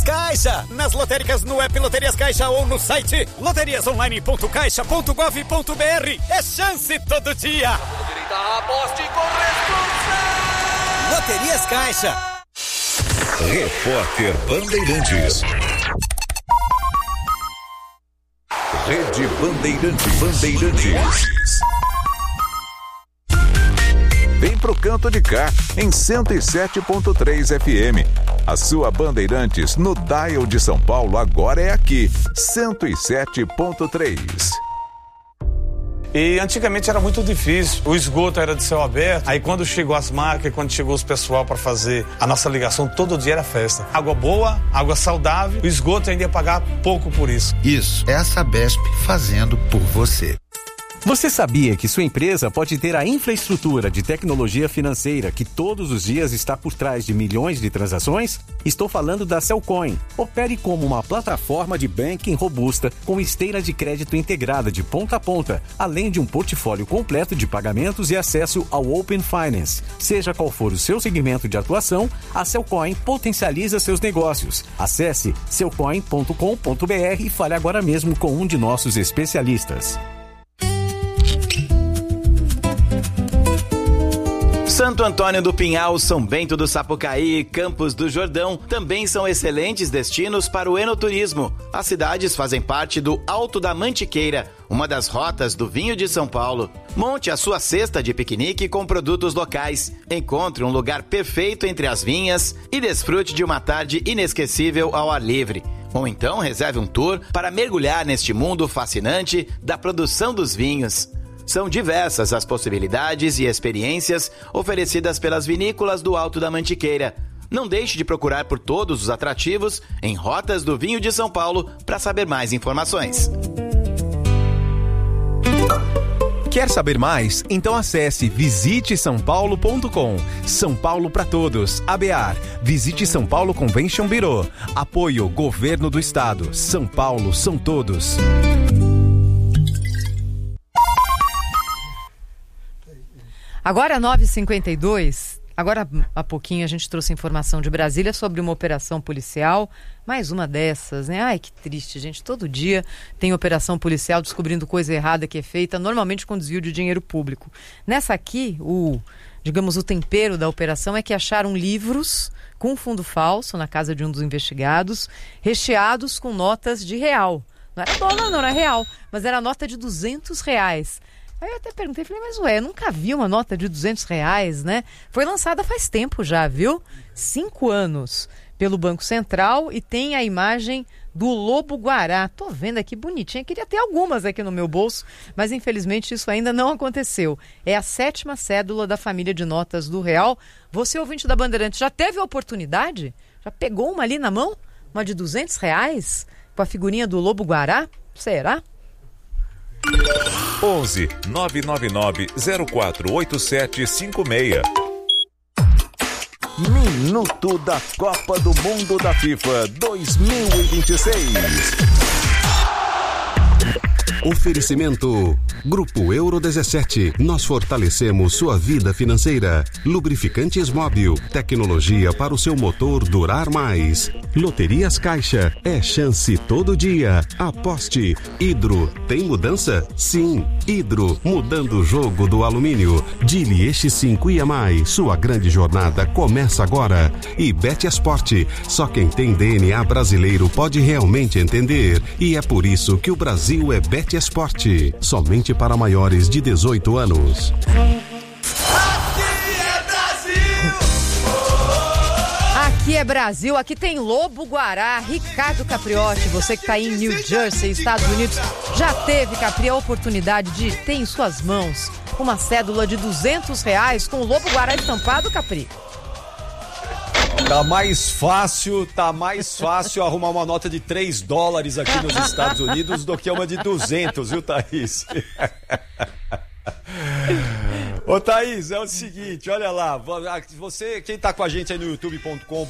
Caixa. Nas lotéricas, no app Loterias Caixa ou no site loteriasonline.caixa.gov.br. É chance todo dia. Aposte com responsabilidade. Loterias Caixa. Repórter Bandeirantes. Rede Bandeirantes. Vem pro canto de cá, em 107.3 FM. A sua Bandeirantes no dial de São Paulo agora é aqui, 107.3. E antigamente era muito difícil, o esgoto era de céu aberto, aí quando chegou as máquinas, quando chegou os pessoal para fazer a nossa ligação, todo dia era festa. Água boa, água saudável, o esgoto ainda ia pagar pouco por isso. Isso é a Sabesp fazendo por você. Você sabia que sua empresa pode ter a infraestrutura de tecnologia financeira que todos os dias está por trás de milhões de transações? Estou falando da Cellcoin. Opere como uma plataforma de banking robusta com esteira de crédito integrada de ponta a ponta, além de um portfólio completo de pagamentos e acesso ao Open Finance. Seja qual for o seu segmento de atuação, a Cellcoin potencializa seus negócios. Acesse cellcoin.com.br e fale agora mesmo com um de nossos especialistas. Santo Antônio do Pinhal, São Bento do Sapucaí e Campos do Jordão também são excelentes destinos para o enoturismo. As cidades fazem parte do Alto da Mantiqueira, uma das rotas do vinho de São Paulo. Monte a sua cesta de piquenique com produtos locais. Encontre um lugar perfeito entre as vinhas e desfrute de uma tarde inesquecível ao ar livre. Ou então reserve um tour para mergulhar neste mundo fascinante da produção dos vinhos. São diversas as possibilidades e experiências oferecidas pelas vinícolas do Alto da Mantiqueira. Não deixe de procurar por todos os atrativos em Rotas do Vinho de São Paulo para saber mais informações. Quer saber mais? Então acesse visitesaopaulo.com. São Paulo para todos. ABAR. Visite São Paulo Convention Bureau. Apoio Governo do Estado. São Paulo são todos. Agora 9h52, agora há pouquinho a gente trouxe informação de Brasília sobre uma operação policial, mais uma dessas, né? Ai, que triste, gente, todo dia tem operação policial descobrindo coisa errada que é feita, normalmente com desvio de dinheiro público. Nessa aqui, o tempero da operação é que acharam livros com fundo falso na casa de um dos investigados, recheados com notas de real. Não era dólar, não era real, mas era nota de R$200. Aí eu até perguntei, falei, mas eu nunca vi uma nota de R$200, né? Foi lançada faz tempo já, viu? 5 anos pelo Banco Central e tem a imagem do lobo-guará. Tô vendo aqui bonitinha, queria ter algumas aqui no meu bolso, mas infelizmente isso ainda não aconteceu. É a 7ª cédula da família de notas do real. Você, ouvinte da Bandeirantes, já teve a oportunidade? Já pegou uma ali na mão? Uma de R$200? Com a figurinha do lobo-guará? Será? 11 999 048756. Minuto da Copa do Mundo da FIFA 2026. Oferecimento Grupo Euro 17. Nós fortalecemos sua vida financeira. Lubrificantes Móbil. Tecnologia para o seu motor durar mais. Loterias Caixa. É chance todo dia. Aposte. Hidro. Tem mudança? Sim. Hidro. Mudando o jogo do alumínio. Dili X5 e mais. Sua grande jornada começa agora. E Betesporte. Só quem tem DNA brasileiro pode realmente entender. E é por isso que o Brasil é Betesporte. Somente para maiores de 18 anos. Aqui é Brasil, aqui tem lobo-guará. Ricardo Capriotti, você que está aí em New Jersey, Estados Unidos, já teve, Capri, a oportunidade de ter em suas mãos uma cédula de R$200 com o lobo-guará estampado, Capri? Tá mais fácil arrumar uma nota de $3 aqui nos Estados Unidos do que uma de 200, viu, Thaís? Ô, Thaís, é o seguinte, olha lá, você, quem tá com a gente aí no youtube.com